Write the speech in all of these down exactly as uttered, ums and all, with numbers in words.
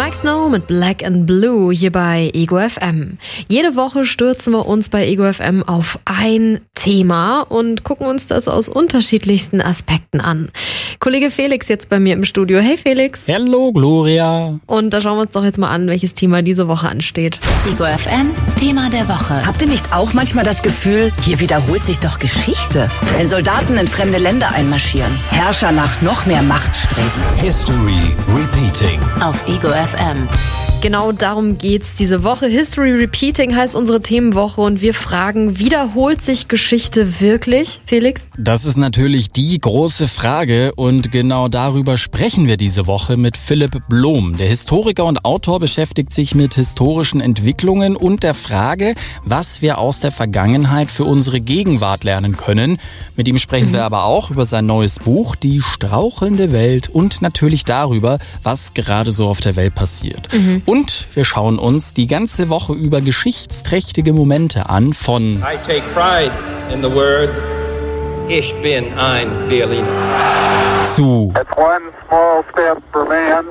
Mike Snow mit Black and Blue hier bei Ego F M. Jede Woche stürzen wir uns bei Ego F M auf ein Thema und gucken uns das aus unterschiedlichsten Aspekten an. Kollege Felix jetzt bei mir im Studio. Hey Felix. Hallo Gloria. Und da schauen wir uns doch jetzt mal an, welches Thema diese Woche ansteht. Ego F M, Thema der Woche. Habt ihr nicht auch manchmal das Gefühl, hier wiederholt sich doch Geschichte? Wenn Soldaten in fremde Länder einmarschieren, Herrscher nach noch mehr Macht streben. History Repeating. Auf Ego F M. Genau darum geht's diese Woche. History Repeating heißt unsere Themenwoche und wir fragen, wiederholt sich Geschichte wirklich, Felix? Das ist natürlich die große Frage und genau darüber sprechen wir diese Woche mit Philipp Blom. Der Historiker und Autor beschäftigt sich mit historischen Entwicklungen und der Frage, was wir aus der Vergangenheit für unsere Gegenwart lernen können. Mit ihm sprechen mhm. wir aber auch über sein neues Buch, Die strauchelnde Welt, und natürlich darüber, was gerade so auf der Welt passiert. Mhm. Und wir schauen uns die ganze Woche über geschichtsträchtige Momente an von I take pride in the words, ich bin ein Berliner. Zu It's one small step for man,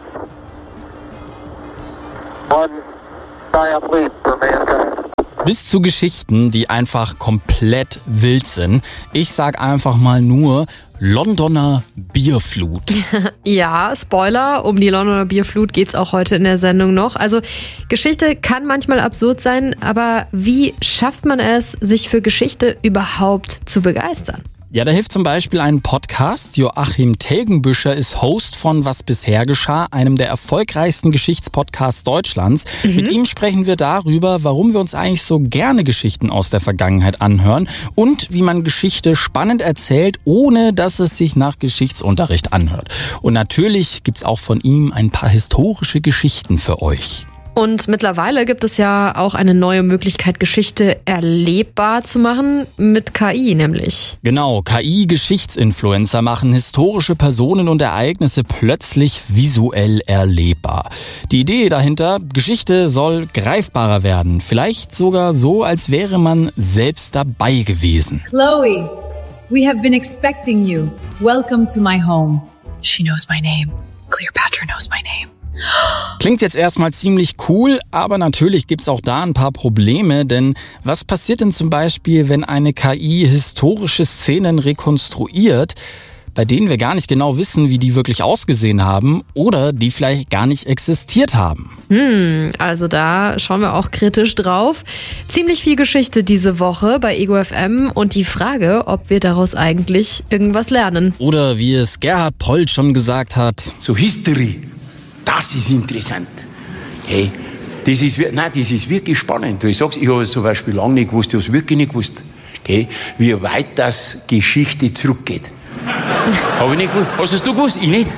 one giant leap for mankind. bis zu Geschichten, die einfach komplett wild sind. Ich sag einfach mal nur Londoner Bierflut. Ja, Spoiler, um die Londoner Bierflut geht's auch heute in der Sendung noch. Also Geschichte kann manchmal absurd sein, aber wie schafft man es, sich für Geschichte überhaupt zu begeistern? Ja, da hilft zum Beispiel ein Podcast. Joachim Telgenbüscher ist Host von Was bisher geschah, einem der erfolgreichsten Geschichtspodcasts Deutschlands. Mhm. Mit ihm sprechen wir darüber, warum wir uns eigentlich so gerne Geschichten aus der Vergangenheit anhören und wie man Geschichte spannend erzählt, ohne dass es sich nach Geschichtsunterricht anhört. Und natürlich gibt's auch von ihm ein paar historische Geschichten für euch. Und mittlerweile gibt es ja auch eine neue Möglichkeit, Geschichte erlebbar zu machen, mit K I nämlich. Genau, K I-Geschichtsinfluencer machen historische Personen und Ereignisse plötzlich visuell erlebbar. Die Idee dahinter, Geschichte soll greifbarer werden. Vielleicht sogar so, als wäre man selbst dabei gewesen. Chloe, we have been expecting you. Welcome to my home. She knows my name. Cleopatra knows my name. Klingt jetzt erstmal ziemlich cool, aber natürlich gibt's auch da ein paar Probleme, denn was passiert denn zum Beispiel, wenn eine K I historische Szenen rekonstruiert, bei denen wir gar nicht genau wissen, wie die wirklich ausgesehen haben oder die vielleicht gar nicht existiert haben? Hm, also da schauen wir auch kritisch drauf. Ziemlich viel Geschichte diese Woche bei Ego F M und die Frage, ob wir daraus eigentlich irgendwas lernen. Oder wie es Gerhard Poll schon gesagt hat: So History, das ist interessant. Hey, das ist, nein, das ist wirklich spannend. Ich sag's, ich habe zum Beispiel lange nicht gewusst, ich habe es wirklich nicht gewusst, okay, wie weit das Geschichte zurückgeht. Habe ich nicht gewusst. Hast es du gewusst? Ich nicht.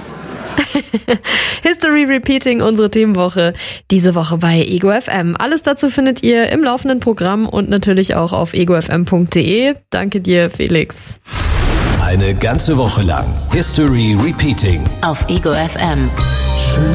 History Repeating, unsere Themenwoche, diese Woche bei Ego F M. Alles dazu findet ihr im laufenden Programm und natürlich auch auf ego f m punkt d e. Danke dir, Felix. Eine ganze Woche lang History Repeating. Auf Ego F M.